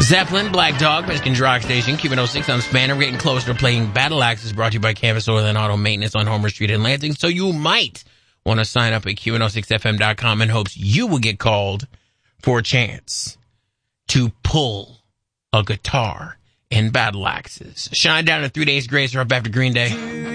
Zeppelin, Black Dog, Michigan's Rock Station, Q106. I'm Spanner. We're getting closer to playing Battle Axes, brought to you by Canvas Oil and Auto Maintenance on Homer Street in Lansing. So you might want to sign up at Q106FM.com in hopes you will get called for a chance to pull a guitar in Battle Axes. Shine Down in 3 Days Grace are up after Green Day.